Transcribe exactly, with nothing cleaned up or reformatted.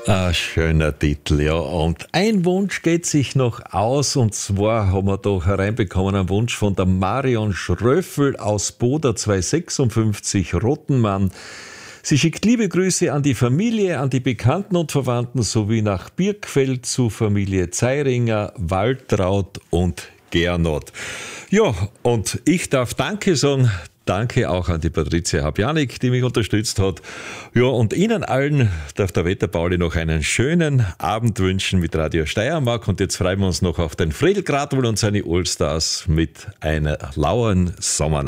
Ein schöner Titel, ja. Und ein Wunsch geht sich noch aus, und zwar haben wir da hereinbekommen einen Wunsch von der Marion Schröffel aus Boda zweihundertsechsundfünfzig Rottenmann. Sie schickt liebe Grüße an die Familie, an die Bekannten und Verwandten sowie nach Birkfeld zu Familie Zeiringer, Waltraud und Gernot. Ja, und ich darf Danke sagen. Danke auch an die Patricia Habjanik, die mich unterstützt hat. Ja, und Ihnen allen darf der Wetterpauli noch einen schönen Abend wünschen mit Radio Steiermark. Und jetzt freuen wir uns noch auf den Friedel Gradl und seine Allstars mit einer lauen Sommernacht.